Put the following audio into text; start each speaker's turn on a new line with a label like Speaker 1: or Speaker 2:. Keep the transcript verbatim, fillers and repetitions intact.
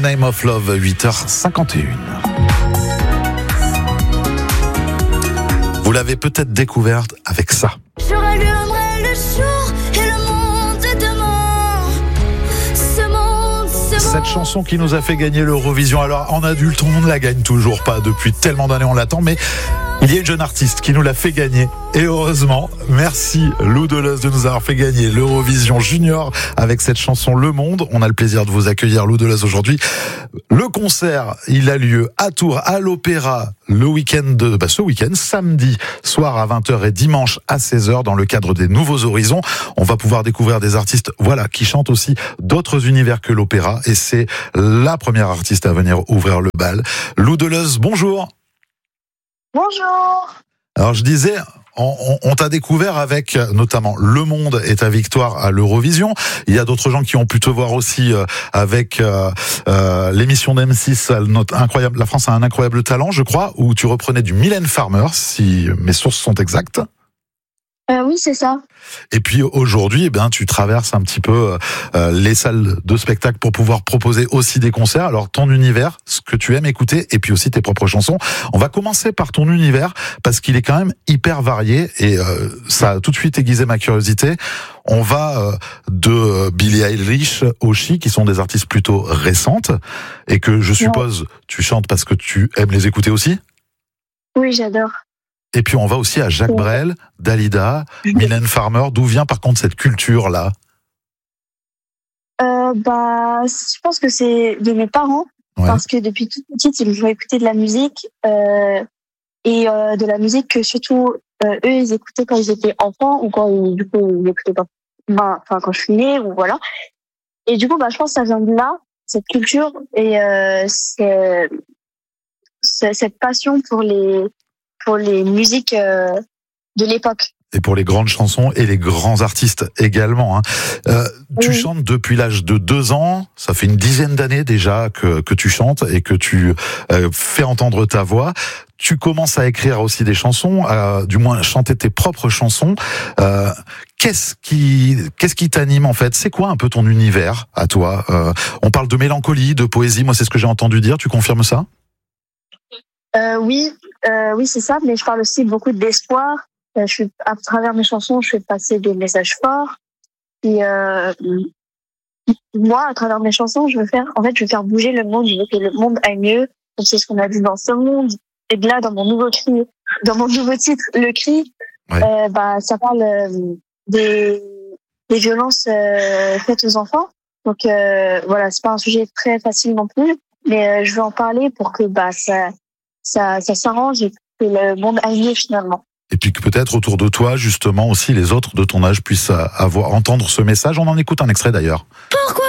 Speaker 1: Name of Love, huit heures cinquante et un. Vous l'avez peut-être découverte avec ça.
Speaker 2: Je rallumerai le jour et le monde est demain. Ce monde, ce
Speaker 1: Cette
Speaker 2: monde.
Speaker 1: chanson qui nous a fait gagner l'Eurovision. Alors, en adulte, on ne la gagne toujours pas. Depuis tellement d'années, on l'attend. Mais il y a une jeune artiste qui nous l'a fait gagner. Et heureusement, merci Lou Deleuze de nous avoir fait gagner l'Eurovision Junior avec cette chanson Le Monde. On a le plaisir de vous accueillir, Lou Deleuze, aujourd'hui. Le concert, il a lieu à Tours, à l'Opéra, le week-end de, bah, ce week-end, samedi soir à vingt heures et dimanche à seize heures dans le cadre des Nouveaux Horizons. On va pouvoir découvrir des artistes, voilà, qui chantent aussi d'autres univers que l'opéra. Et c'est la première artiste à venir ouvrir le bal. Lou Deleuze, bonjour.
Speaker 3: Bonjour.
Speaker 1: Alors je disais, on, on, on t'a découvert avec notamment Le Monde et ta victoire à l'Eurovision. Il y a d'autres gens qui ont pu te voir aussi euh, avec euh, euh, l'émission d'M six, notre incroyable, La France a un incroyable talent, je crois, où tu reprenais du Mylène Farmer, si mes sources sont exactes.
Speaker 3: Euh, oui, c'est ça.
Speaker 1: Et puis aujourd'hui, eh bien, tu traverses un petit peu euh, les salles de spectacle pour pouvoir proposer aussi des concerts. Alors ton univers, ce que tu aimes écouter, et puis aussi tes propres chansons. On va commencer par ton univers parce qu'il est quand même hyper varié et euh, ça a tout de suite aiguisé ma curiosité. On va euh, de euh, Billie Eilish aux Chi, qui sont des artistes plutôt récentes et que je suppose tu chantes parce que tu aimes les écouter aussi.
Speaker 3: Oui, j'adore.
Speaker 1: Et puis on va aussi à Jacques Brel, Dalida, Mylène Farmer. D'où vient par contre cette culture-là ?
Speaker 3: Euh, bah, je pense que c'est de mes parents,
Speaker 1: Ouais.
Speaker 3: parce que depuis toute petite, ils me font écouter de la musique euh, et euh, de la musique que surtout euh, eux, ils écoutaient quand ils étaient enfants ou quand ils, du coup, ils écoutaient pas. Bah, enfin, quand je suis née ou voilà. Et du coup, bah, je pense que ça vient de là, cette culture et euh, c'est, c'est cette passion pour les pour les musiques euh, de l'époque.
Speaker 1: Et pour les grandes chansons et les grands artistes également. Hein. Euh, tu
Speaker 3: Oui.
Speaker 1: chantes depuis l'âge de deux ans, ça fait une dizaine d'années déjà que, que tu chantes et que tu euh, fais entendre ta voix. Tu commences à écrire aussi des chansons, à, du moins chanter tes propres chansons. Euh, qu'est-ce qui, qu'est-ce qui t'anime en fait ? C'est quoi un peu ton univers à toi ? euh, On parle de mélancolie, de poésie, moi c'est ce que j'ai entendu dire, tu confirmes ça ?
Speaker 3: Euh, oui, euh, oui, c'est ça, mais je parle aussi beaucoup d'espoir. Euh, je suis, à travers mes chansons, je fais passer des messages forts. Et euh, moi, à travers mes chansons, je veux faire, en fait, je veux faire bouger le monde. Je veux que le monde aille mieux. Donc, c'est ce qu'on a dit dans ce monde. Et de là, dans mon nouveau cri, dans mon nouveau titre, Le Cri,
Speaker 1: Ouais.
Speaker 3: euh, bah, ça parle euh, des, des violences euh, faites aux enfants. Donc, euh, voilà, c'est pas un sujet très facile non plus, mais euh, je veux en parler pour que bah ça, ça, ça s'arrange et que le monde aille mieux finalement.
Speaker 1: Et puis que peut-être autour de toi, justement, aussi les autres de ton âge puissent avoir, entendre ce message. On en écoute un extrait d'ailleurs.
Speaker 2: Pourquoi